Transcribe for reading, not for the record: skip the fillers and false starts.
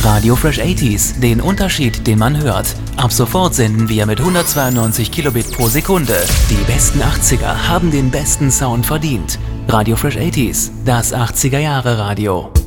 Radio Fresh 80s, den Unterschied, den man hört. Ab sofort senden wir mit 192 Kilobit pro Sekunde. Die besten 80er haben den besten Sound verdient. Radio Fresh 80s, das 80er Jahre Radio.